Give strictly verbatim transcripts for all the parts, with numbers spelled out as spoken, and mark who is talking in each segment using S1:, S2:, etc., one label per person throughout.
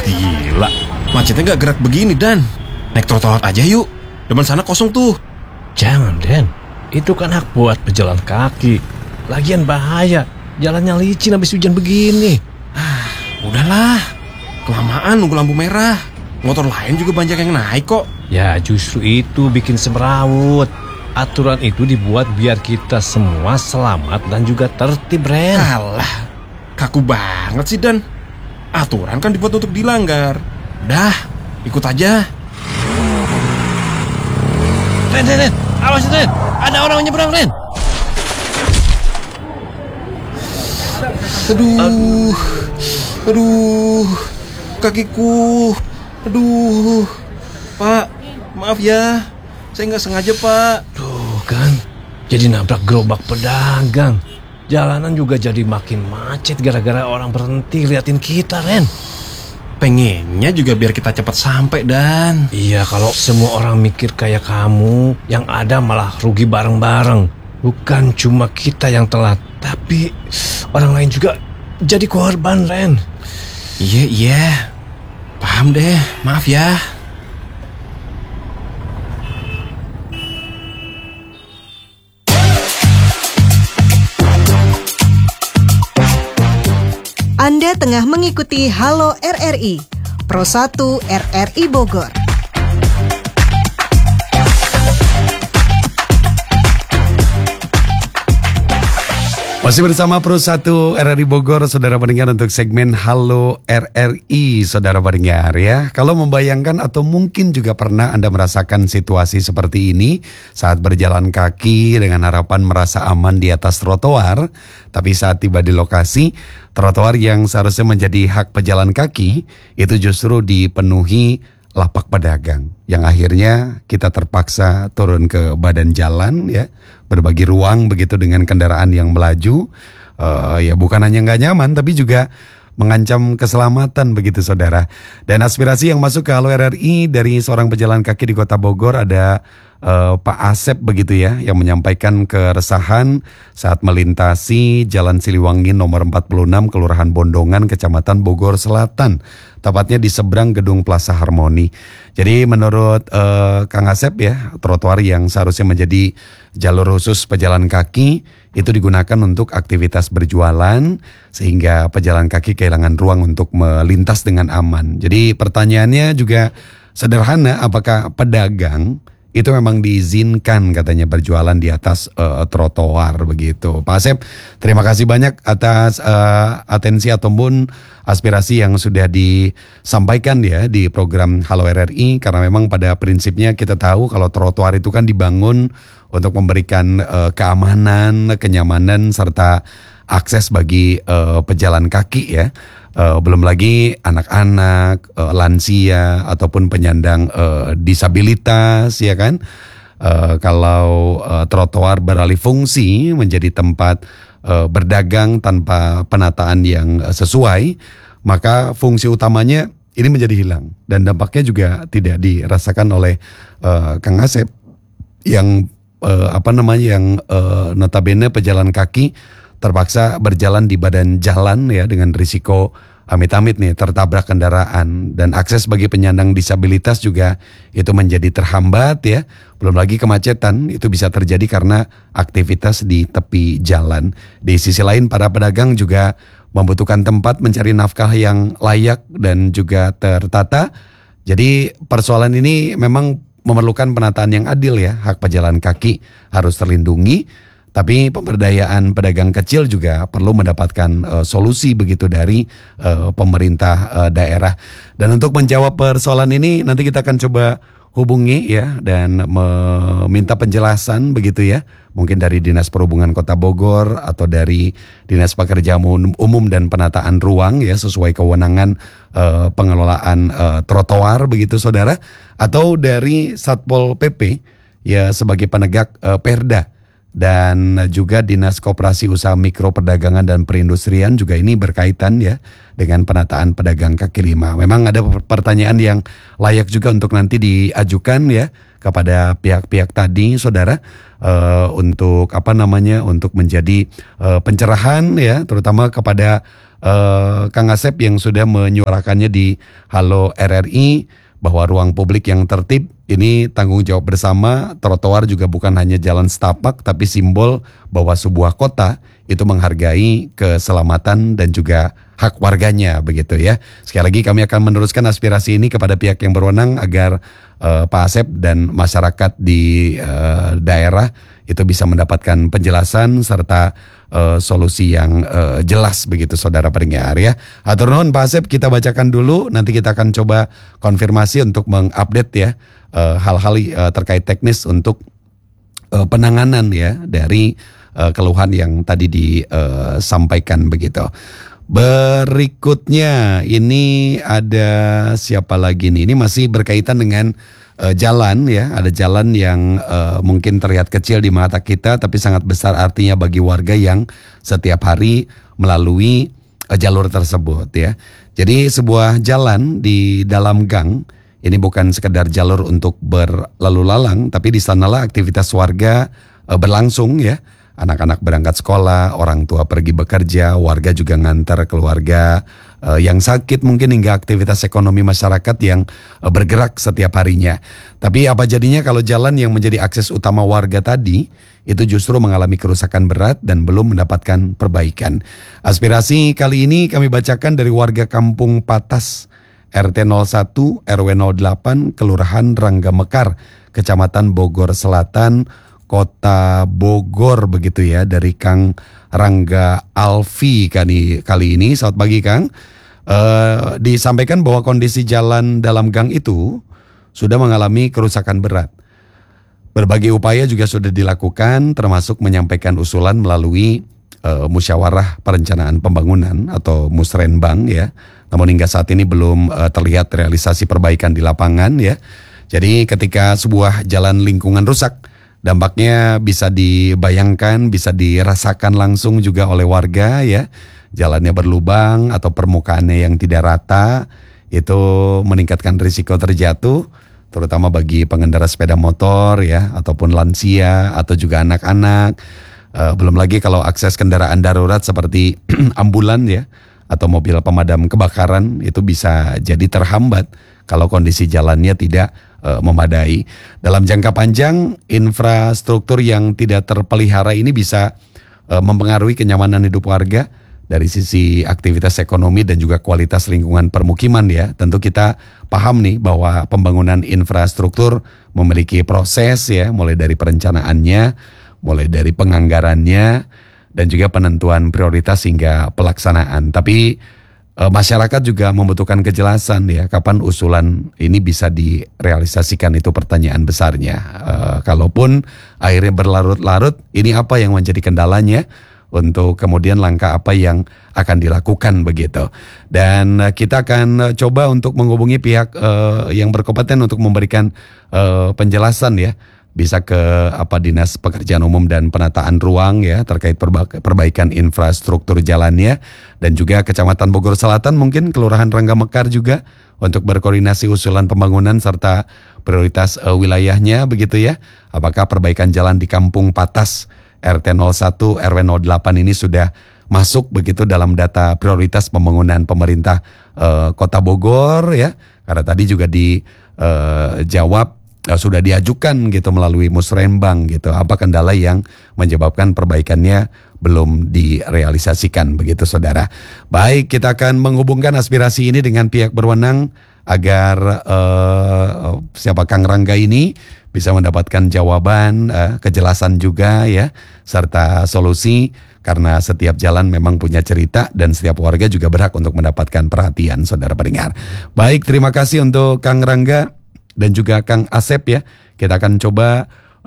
S1: Gila, macetnya gak gerak begini, Dan. Naik trotoar aja yuk. Depan sana kosong tuh.
S2: Jangan, Den. Itu kan hak buat pejalan kaki. Lagian bahaya. Jalannya licin habis hujan begini.
S1: Ah, udahlah. Kelamaan nunggu lampu merah. Motor lain juga banyak yang naik kok.
S2: Ya justru itu bikin semrawut. Aturan itu dibuat biar kita semua selamat dan juga tertib, Ren.
S1: Alah, kaku banget sih, Dan. Aturan kan dibuat untuk dilanggar. Dah, ikut aja.
S2: Ren, Ren, Ren. Awas, Ren. Ada orang menyeberang, Ren.
S1: Aduh, aduh, kakiku. Aduh, Pak, maaf ya. Saya nggak sengaja, Pak.
S2: Tuh kan, jadi nabrak gerobak pedagang. Jalanan juga jadi makin macet gara-gara orang berhenti liatin kita, Ren.
S1: Pengennya juga biar kita cepat sampai, Dan.
S2: Iya, kalau semua orang mikir kayak kamu, yang ada malah rugi bareng-bareng. Bukan cuma kita yang telat, tapi orang lain juga jadi korban, Ren.
S1: Iya, iya. Paham deh, maaf ya.
S3: Anda tengah mengikuti Halo R R I, Pro satu R R I Bogor.
S4: Masih bersama Pro satu R R I Bogor, saudara pendengar, untuk segmen Halo R R I, saudara pendengar ya. Kalau membayangkan atau mungkin juga pernah Anda merasakan situasi seperti ini saat berjalan kaki dengan harapan merasa aman di atas trotoar, tapi saat tiba di lokasi, trotoar yang seharusnya menjadi hak pejalan kaki itu justru dipenuhi lapak pedagang, yang akhirnya kita terpaksa turun ke badan jalan ya, berbagi ruang begitu dengan kendaraan yang melaju. Uh, ya bukan hanya nggak nyaman, tapi juga mengancam keselamatan begitu, saudara. Dan aspirasi yang masuk ke Halo R R I dari seorang pejalan kaki di Kota Bogor, ada uh, Pak Asep begitu ya, yang menyampaikan keresahan saat melintasi Jalan Siliwangi nomor empat puluh enam Kelurahan Bondongan, Kecamatan Bogor Selatan, tepatnya di seberang Gedung Plaza Harmoni. Jadi menurut uh, Kang Asep ya, trotoar yang seharusnya menjadi jalur khusus pejalan kaki itu digunakan untuk aktivitas berjualan, sehingga pejalan kaki kehilangan ruang untuk melintas dengan aman. Jadi pertanyaannya juga sederhana, apakah pedagang itu memang diizinkan katanya berjualan di atas uh, trotoar begitu. Pak Asep, terima kasih banyak atas uh, atensi ataupun aspirasi yang sudah disampaikan ya di program Halo R R I, karena memang pada prinsipnya kita tahu kalau trotoar itu kan dibangun untuk memberikan uh, keamanan, kenyamanan serta akses bagi uh, pejalan kaki ya. Uh, belum lagi anak-anak, uh, lansia ataupun penyandang uh, disabilitas ya kan. Uh, kalau uh, trotoar beralih fungsi menjadi tempat uh, berdagang tanpa penataan yang uh, sesuai, maka fungsi utamanya ini menjadi hilang, dan dampaknya juga tidak dirasakan oleh uh, Kang Asep yang uh, apa namanya yang uh, notabene pejalan kaki terpaksa berjalan di badan jalan ya, dengan risiko amit-amit nih tertabrak kendaraan, dan akses bagi penyandang disabilitas juga itu menjadi terhambat ya. Belum lagi kemacetan itu bisa terjadi karena aktivitas di tepi jalan. Di sisi lain, para pedagang juga membutuhkan tempat mencari nafkah yang layak dan juga tertata. Jadi persoalan ini memang memerlukan penataan yang adil ya. Hak pejalan kaki harus terlindungi, tapi pemberdayaan pedagang kecil juga perlu mendapatkan uh, solusi begitu dari uh, pemerintah uh, daerah. Dan untuk menjawab persoalan ini nanti kita akan coba hubungi ya, dan meminta penjelasan begitu ya, mungkin dari Dinas Perhubungan Kota Bogor atau dari Dinas Pekerjaan Umum dan Penataan Ruang ya, sesuai kewenangan uh, pengelolaan uh, trotoar begitu, saudara, atau dari Satpol P P ya sebagai penegak uh, Perda dan juga Dinas Koperasi Usaha Mikro Perdagangan dan Perindustrian juga ini berkaitan ya dengan penataan pedagang kaki lima. Memang ada pertanyaan yang layak juga untuk nanti diajukan ya kepada pihak-pihak tadi, saudara, uh, untuk apa namanya, untuk menjadi uh, pencerahan ya, terutama kepada uh, Kang Asep yang sudah menyuarakannya di Halo R R I bahwa ruang publik yang tertib ini tanggung jawab bersama. Trotoar juga bukan hanya jalan setapak, tapi simbol bahwa sebuah kota itu menghargai keselamatan dan juga hak warganya, begitu ya. Sekali lagi kami akan meneruskan aspirasi ini kepada pihak yang berwenang agar uh, Pak Asep dan masyarakat di uh, daerah itu bisa mendapatkan penjelasan serta uh, solusi yang uh, jelas, begitu saudara pendengar ya. Hatur nuhun Pak Asep, kita bacakan dulu, nanti kita akan coba konfirmasi untuk mengupdate ya uh, hal-hal uh, terkait teknis untuk uh, penanganan ya dari uh, keluhan yang tadi disampaikan, begitu. Berikutnya ini ada siapa lagi nih? Ini masih berkaitan dengan uh, jalan ya. Ada jalan yang uh, mungkin terlihat kecil di mata kita, tapi sangat besar artinya bagi warga yang setiap hari melalui uh, jalur tersebut ya. Jadi sebuah jalan di dalam gang ini bukan sekedar jalur untuk berlalu lalang, tapi di sanalah aktivitas warga uh, berlangsung ya. Anak-anak berangkat sekolah, orang tua pergi bekerja, warga juga ngantar keluarga uh, yang sakit mungkin, hingga aktivitas ekonomi masyarakat yang uh, bergerak setiap harinya. Tapi apa jadinya kalau jalan yang menjadi akses utama warga tadi itu justru mengalami kerusakan berat dan belum mendapatkan perbaikan. Aspirasi kali ini kami bacakan dari warga Kampung Patas, R T nol satu R W nol delapan, Kelurahan Rangga Mekar, Kecamatan Bogor Selatan, Kota Bogor, begitu ya, dari Kang Rangga Alfi kali, kali ini. Selamat pagi Kang. Uh, disampaikan bahwa kondisi jalan dalam gang itu sudah mengalami kerusakan berat. Berbagai upaya juga sudah dilakukan, termasuk menyampaikan usulan melalui uh, musyawarah perencanaan pembangunan atau musrenbang ya. Namun hingga saat ini belum uh, terlihat realisasi perbaikan di lapangan ya. Jadi ketika sebuah jalan lingkungan rusak, dampaknya bisa dibayangkan, bisa dirasakan langsung juga oleh warga ya. Jalannya berlubang atau permukaannya yang tidak rata, itu meningkatkan risiko terjatuh, terutama bagi pengendara sepeda motor ya, ataupun lansia atau juga anak-anak. Uh, belum lagi kalau akses kendaraan darurat seperti ambulan ya, atau mobil pemadam kebakaran itu bisa jadi terhambat kalau kondisi jalannya tidak uh, memadai. Dalam jangka panjang, infrastruktur yang tidak terpelihara ini bisa uh, mempengaruhi kenyamanan hidup warga dari sisi aktivitas ekonomi dan juga kualitas lingkungan permukiman ya. Tentu kita paham nih bahwa pembangunan infrastruktur memiliki proses ya, mulai dari perencanaannya, mulai dari penganggarannya, dan juga penentuan prioritas hingga pelaksanaan. Tapi e, masyarakat juga membutuhkan kejelasan ya, kapan usulan ini bisa direalisasikan, itu pertanyaan besarnya. E, kalaupun akhirnya berlarut-larut, ini apa yang menjadi kendalanya untuk kemudian langkah apa yang akan dilakukan, begitu. Dan e, kita akan coba untuk menghubungi pihak e, yang berkompeten untuk memberikan e, penjelasan ya. Bisa ke apa Dinas Pekerjaan Umum dan Penataan Ruang ya, terkait perba- perbaikan infrastruktur jalannya, dan juga Kecamatan Bogor Selatan, mungkin Kelurahan Rangga Mekar juga untuk berkoordinasi usulan pembangunan serta prioritas uh, wilayahnya, begitu ya. Apakah perbaikan jalan di Kampung Patas R T nol satu R W nol delapan ini sudah masuk begitu dalam data prioritas pembangunan pemerintah uh, Kota Bogor ya? Karena tadi juga dijawab uh, sudah diajukan gitu melalui musrenbang gitu. Apa kendala yang menyebabkan perbaikannya belum direalisasikan, begitu saudara. Baik, kita akan menghubungkan aspirasi ini dengan pihak berwenang agar uh, siapa Kang Rangga ini bisa mendapatkan jawaban, uh, kejelasan juga ya, serta solusi, karena setiap jalan memang punya cerita dan setiap warga juga berhak untuk mendapatkan perhatian, saudara pendengar. Baik, terima kasih untuk Kang Rangga dan juga Kang Asep ya. Kita akan coba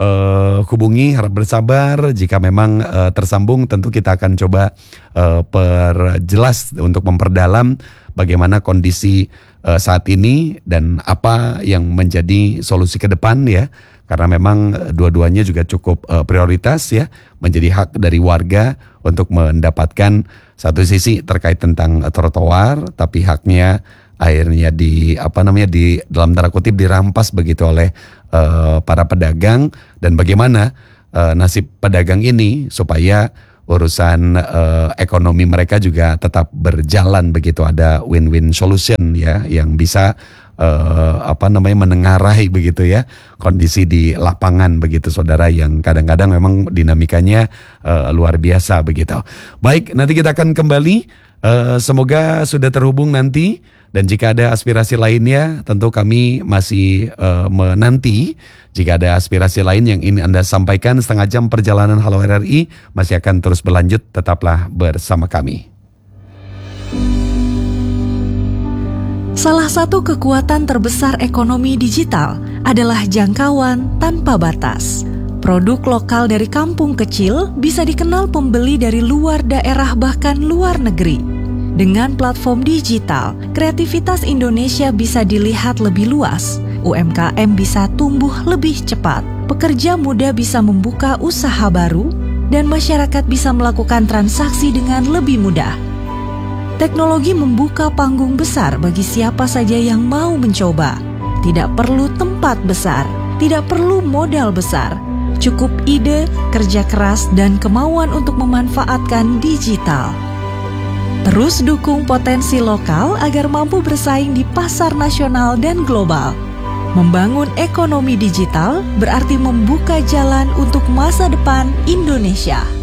S4: uh, hubungi, harap bersabar. Jika memang uh, tersambung, tentu kita akan coba uh, perjelas untuk memperdalam bagaimana kondisi uh, saat ini dan apa yang menjadi solusi ke depan ya. Karena memang uh, dua-duanya juga cukup uh, prioritas ya, menjadi hak dari warga untuk mendapatkan satu sisi terkait tentang uh, trotoar, tapi haknya akhirnya di apa namanya di dalam tanda kutip dirampas begitu oleh uh, para pedagang, dan bagaimana uh, nasib pedagang ini supaya urusan uh, ekonomi mereka juga tetap berjalan begitu, ada win-win solution ya yang bisa uh, apa namanya menengarai begitu ya kondisi di lapangan begitu saudara, yang kadang-kadang memang dinamikanya uh, luar biasa begitu. Baik, nanti kita akan kembali, uh, semoga sudah terhubung nanti. Dan jika ada aspirasi lainnya, tentu kami masih uh, menanti. Jika ada aspirasi lain yang ingin Anda sampaikan, setengah jam perjalanan Halo R R I masih akan terus berlanjut. Tetaplah bersama kami.
S3: Salah satu kekuatan terbesar ekonomi digital adalah jangkauan tanpa batas. Produk lokal dari kampung kecil bisa dikenal pembeli dari luar daerah bahkan luar negeri. Dengan platform digital, kreativitas Indonesia bisa dilihat lebih luas, U M K M bisa tumbuh lebih cepat, pekerja muda bisa membuka usaha baru, dan masyarakat bisa melakukan transaksi dengan lebih mudah. Teknologi membuka panggung besar bagi siapa saja yang mau mencoba. Tidak perlu tempat besar, tidak perlu modal besar, cukup ide, kerja keras, dan kemauan untuk memanfaatkan digital. Terus dukung potensi lokal agar mampu bersaing di pasar nasional dan global. Membangun ekonomi digital berarti membuka jalan untuk masa depan Indonesia.